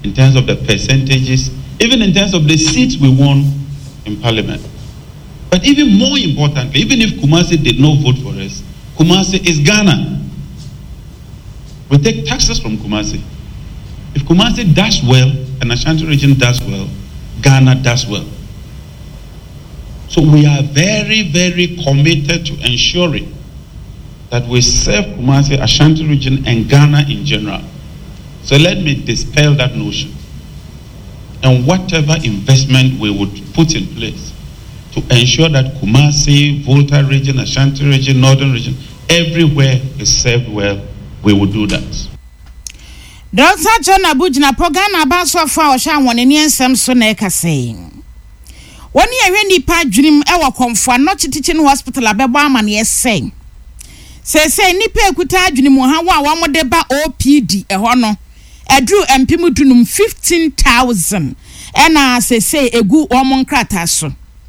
in terms of the percentages, even in terms of the seats we won in parliament. But even more importantly, even if Kumasi did not vote for us, Kumasi is Ghana. We take taxes from Kumasi. If Kumasi does well and Ashanti region does well, Ghana does well. So we are very, very committed to ensuring that we serve Kumasi, Ashanti region, and Ghana in general. So let me dispel that notion. And whatever investment we would put in place to ensure that Kumasi, Volta region, Ashanti region, Northern region, everywhere is served well, we will do that. Dr. John Abujina Pogana Baso for Shan one in some soneka saying. 1 year nipa dream ewa komfo no teaching hospital abeba man yes saying. Say nipa ekuta adwene mu ha wa mo de ba OPD eho no edru empimu dunum 15,000 ena say egu omon krata so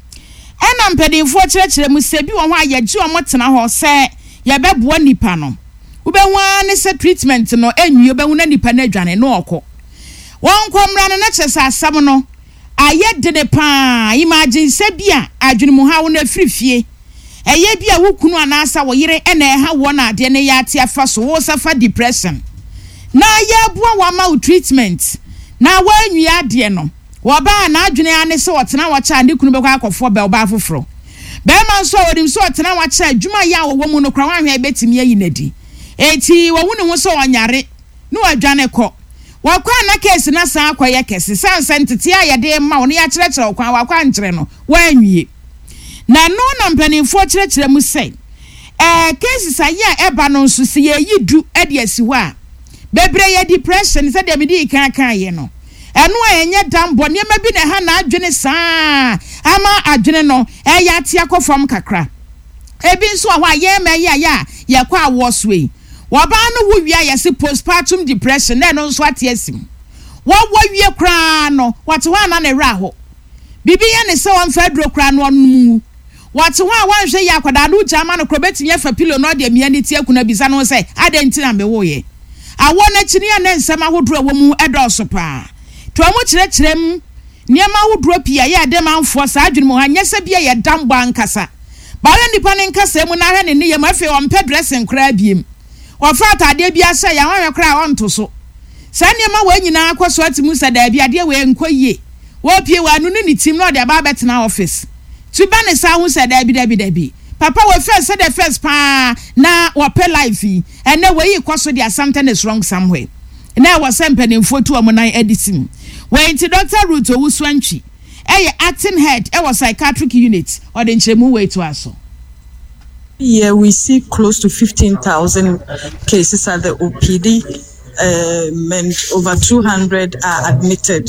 ena mpedinfo kirekire mu se bi wo ho ayagi omo tena ho se ye beboa nipa no ubewa ne se treatment no enwie obehu na nipa na adwane no okọ won komra no na kyese asam no ayede de pa imagine se bia adwene mu ha wo na frifie eye bia wo kunu anasa wo yire ena ha wo na ade ne ya ate afa so wo safa depression na ya bua wa ma treatment na wa anwie ade no wo ba na adwene ane se wo tena wo cha ne kunu be kwa akofo be oba afoforo be man so wodim so tena wa cha adwuma ya wo mu no kra wa hwe betimi ayi nadi eti wo wunu ho so wanyare no adwane kọ wakwa na case na san akoye kese san tete ayede ma wo ne ya kirekire kwa wakwa nkyere no wa anwie na no na mpanimfo kirekire mu sei cases aya eba no nso se ye yidu ade asiho a bebre ye depression se de medi kan ye no eno enye dambo ne ma bi na ha na adwene saa ama adwene no ya tia kofom kakra ebi nso a ye ma ya ye kwa awoswe waba no wo wia yesi postpartum depression na no nso atiesim wo wie kra no wate wa na ra ho bibi ye ne se won fa dro kra no onmu wate wa hwe ya kwada no jama no krobeti ye fa pilo no de mia ne tie kuna bisa no se adenti na me wo ye awo na chini ya na nsem ahodro wo mu edoso pa to amu kirekirem niema ahodro pia ye de manfo sa adwene mu ha nyese bia ye dambo ankasa ba nipa ne nkasa mu na hwe ne ye mafe wo mpe dressing kra biem ofata ade bia sha ya wanwe kra onto so sa niema wa nyina akwaso atimu sa da bia ade we nkoyie wo pie wa anu ni tim no de ba betena office tu ba ne sa hu sa da bi papa we first say the first pa na wo pe life and na we kwaso dia something is wrong somewhere na was sempeni mfotu amonan editing when to Dr. Ruth Owusuantwi acting head psychiatric unit or the nchemu way to aso. Yeah, we see close to 15,000 cases at the OPD, and over 200 are admitted.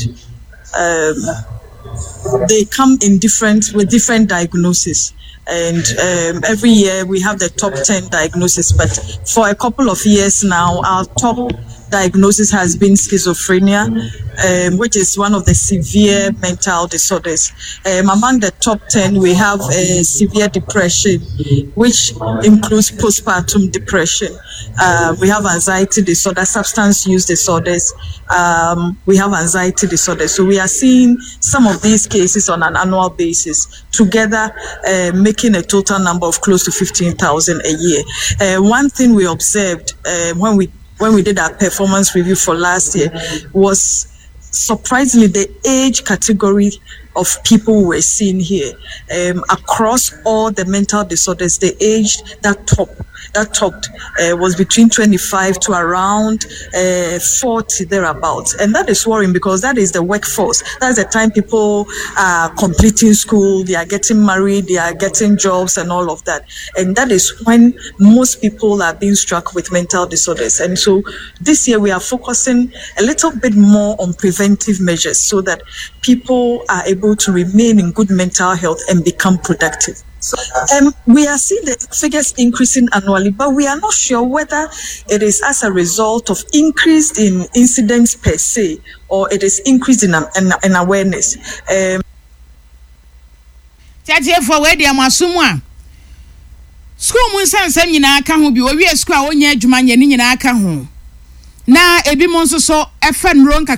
They come in with different diagnoses. And every year we have the top 10 diagnoses, but for a couple of years now, our top diagnosis has been schizophrenia, which is one of the severe mental disorders. Among the top 10, we have severe depression, which includes postpartum depression. We have anxiety disorder, substance use disorders. We have anxiety disorders. So we are seeing some of these cases on an annual basis, together making a total number of close to 15,000 a year. One thing we observed when we did our performance review for last year was surprisingly the age category of people we're seeing here. Across all the mental disorders, the age that topped was between 25 to around 40 thereabouts. And that is worrying because that is the workforce. That's the time people are completing school, they are getting married, they are getting jobs and all of that. And that is when most people are being struck with mental disorders. And so this year we are focusing a little bit more on preventive measures so that people are able to remain in good mental health and become productive. So, we are seeing the figures increasing annually, but we are not sure whether it is as a result of increase in incidents per se, or it is increase in awareness. For where they are masumwa. School mun san nyina aka ho bi o wie school a onya adwuma nya ni nyina aka ho. Na ebi mon so efa nro